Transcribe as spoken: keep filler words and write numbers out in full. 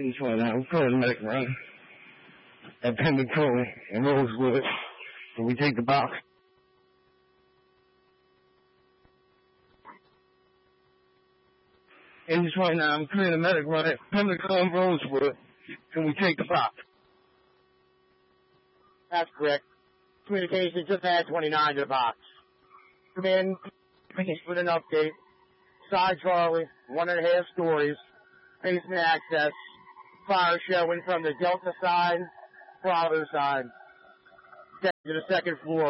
He's right now. I'm calling the medic run at Pimlico and Rosewood. Can we take the box? And just right now, I'm clearing the medic run at Pimlico and Rosewood. Can we take the box? That's correct. Communication just had twenty-nine to the box. Come in with an update. Side Charlie, one and a half stories. Basement access. Fire showing from the Delta side, Bravo side. To the second floor.